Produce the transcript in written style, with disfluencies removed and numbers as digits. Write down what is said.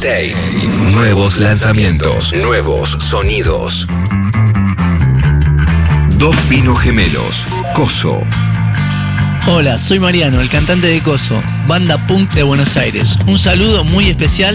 Play. Nuevos lanzamientos, nuevos sonidos. Dos Pinos Gemelos, Coso. Hola, soy Mariano, el cantante de Coso, banda punk de Buenos Aires. Un saludo muy especial